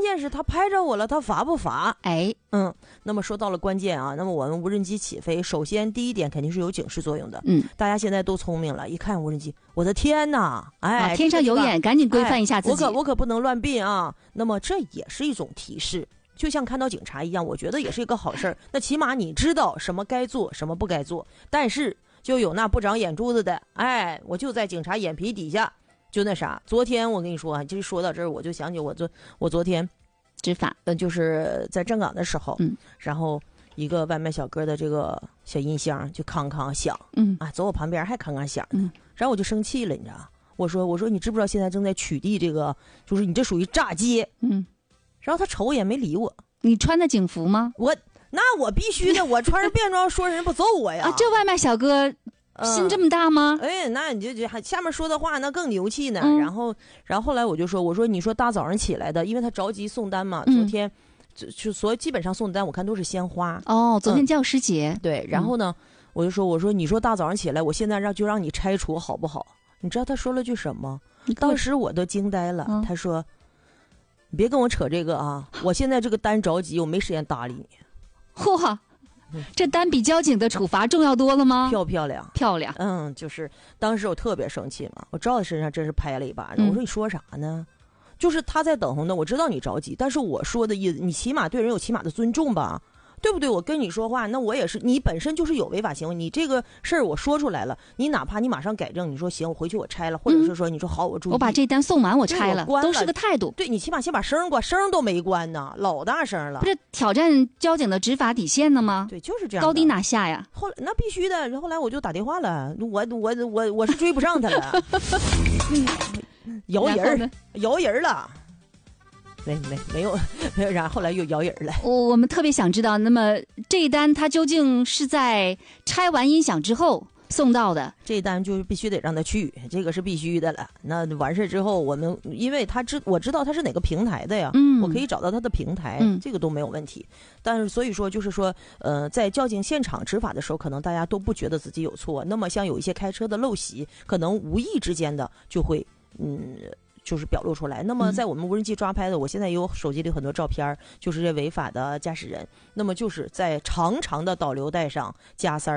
键是他拍着我了，他罚不罚？ 哎， 那么说到了关键啊，那么我们无人机起飞，首先第一点肯定是有警示作用的。大家现在都聪明了，一看无人机，我的天哪！哎， 天上有眼，赶紧规范一下自己。 我可不能乱bin啊。那么这也是一种提示，就像看到警察一样，我觉得也是一个好事儿。那起码你知道什么该做，什么不该做。但是就有那不长眼珠子的，哎，我就在警察眼皮底下。就那啥，昨天我跟你说啊，就是说到这儿，我就想起我昨天执法， 就是在站岗的时候，然后一个外卖小哥的这个小音箱就康康响，走我旁边还康康响，然后我就生气了，你知道？我说你知不知道现在正在取缔这个，就是你这属于炸街，然后他瞅我也没理我。 你穿的警服吗？ 那我必须的，我穿着便装说人不揍我呀？ 这外卖小哥。心这么大吗？ 哎，那你就下面说的话那更牛气呢。然后后来我说你说大早上起来的，因为他着急送单嘛。昨天就所以基本上送单我看都是鲜花。 昨天教师节。 对，然后呢，我说你说大早上起来，我现在就让你拆除好不好？你知道他说了句什么？当时我都惊呆了。他说：“你别跟我扯这个啊，我现在这个单着急，我没时间搭理你。” 嚯！这单比交警的处罚重要多了吗？ 漂亮。就是当时我特别生气嘛，我照他身上真是拍了一巴掌。我说你说啥呢？就是他在等候呢，我知道你着急，但是我说的意思，你起码对人有起码的尊重吧，对不对？我跟你说话，那我也是，你本身就是有违法行为，你这个事儿我说出来了，你哪怕你马上改正，你说行，我回去我拆了，或者是说你说好，我注意， 我把这单送完，我拆了，都是个态度。 对，你起码先把声关，声都没关呢，老大声了， 不是挑战交警的执法底线呢吗？ 对，就是这样， 高低哪下呀？ 后来那必须的，后来我就打电话了，我是追不上他了，摇人了。没有，然后后来又摇人了。 我们特别想知道，那么这一单它究竟是在拆完音响之后送到的？ 这一单就是必须得让他去，这个是必须的了。那完事之后，我们因为我知道他是哪个平台的呀，我可以找到他的平台，这个都没有问题。但是所以说就是说，在交警现场执法的时候，可能大家都不觉得自己有错。那么像有一些开车的陋习，可能无意之间的就会就是表露出来。那么在我们无人机抓拍的，我现在有手机里很多照片，就是这违法的驾驶人，那么就是在长长的导流带上加塞